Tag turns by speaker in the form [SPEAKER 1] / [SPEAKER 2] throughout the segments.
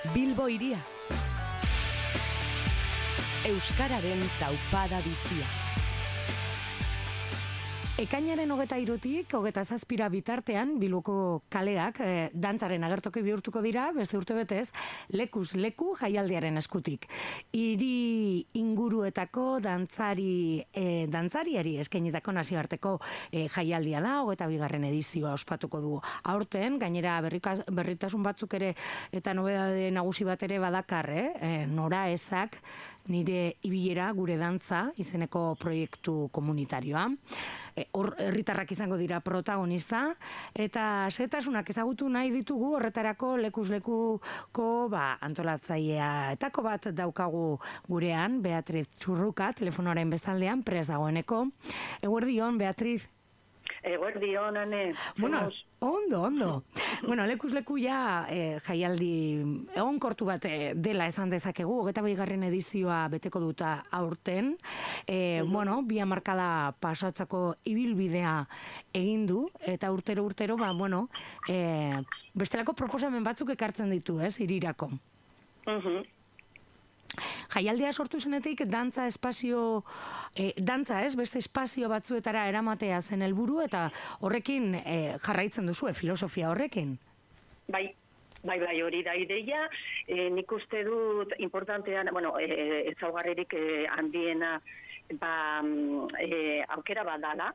[SPEAKER 1] Bilbo hiria. Euskararen taupada bizia. Ekainaren 23tik 27 bitartean Bilboko kaleak dantzaren agertoki bihurtuko dira, beste urtebetez, lekuz leku jaialdiaren eskutik. Hiri inguruetako dantzariari eskainitako nazioarteko jaialdia da, 22. edizioa ospatuko du. Aurten, gainera berritasun batzuk ere eta nobedade nagusi bat ere badakar, nora ezak nire ibilera gure dantza izeneko proiektu komunitarioa. Hor herritarrak izango dira protagonista eta xehetasunak ezagutu nahi ditugu horretarako lekuz lekuko antolatzailea bat daukagu gurean, Beatriz Txurruka, telefonoaren bestaldean prest dagoeneko. Eguerdion, Beatriz.
[SPEAKER 2] Eguerdion, Ane.
[SPEAKER 1] Bueno, ondo. Bueno, lekuz leku ja jaialdi egonkortu bat dela esan dezakegu, 22. edizioa beteko duta aurten. Bueno, bi hamarkada pasatzako ibilbidea egin du, eta urtero, bestelako proposamen batzuk ekartzen ditu, hirirako. Jaialdia sortu zenetik dantza beste espazio batzuetara eramatea zen helburu eta horrekin jarraitzen duzu, filosofia horrekin.
[SPEAKER 2] Bai, hori da ideia. Nik uste dut importantean, ezaugarririk handiena aukera bat dala,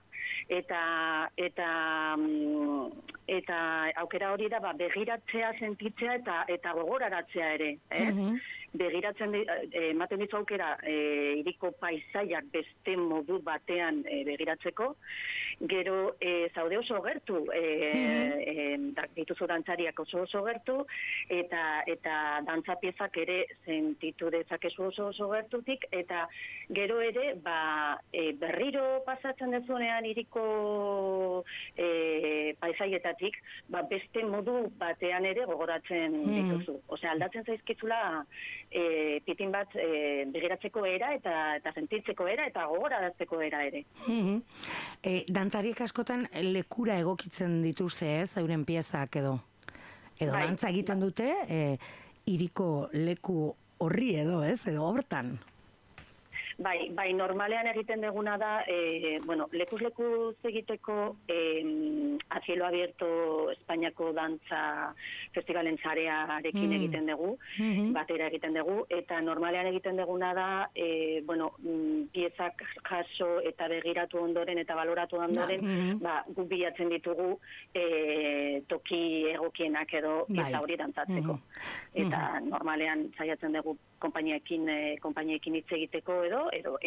[SPEAKER 2] eta aukera hori da begiratzea, sentitzea eta gogoraratzea ere. Begiratzen ematen ditu aukera hiriko paisaiak beste modu batean begiratzeko, gero zaude oso gertu, dituzu dantzariak oso gertu, eta dantza piezak ere sentitu dezakezu oso gertutik, eta gero ere berriro pasatzen dezunean hiriko paisaietatik, beste modu batean ere gogoratzen dituzu. Osea, aldatzen zaizkizula pitin bat begiratzeko era eta sentitzeko era eta gogorarazteko era ere.
[SPEAKER 1] Dantzariek askotan lekura egokitzen dituzte, euren piezak edo dantza egiten dute hiriko leku horri edo hortan.
[SPEAKER 2] Bai, normalean egiten deguna da, lekuz egiteko a cielo abierto Espainiako dantza festivalen zarearekin egiten dugu, batera egiten dugu, eta normalean egiten deguna da, piezak jaso eta begiratu ondoren eta baloratu ondoren, guk bilatzen ditugu toki egokienak edo pieza hori dantzatzeko. Eta normalean saiatzen dugu konpainiekin hitz egiteko edo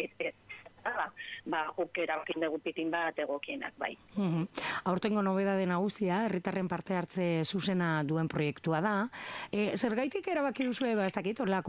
[SPEAKER 2] guk erabakin dugu pitin bat egokienak, bai.
[SPEAKER 1] Aurtengo nobedade nagusia, herritarren parte hartze zuzena duen proiektua da. Zergaitik erabaki duzu ez dakit,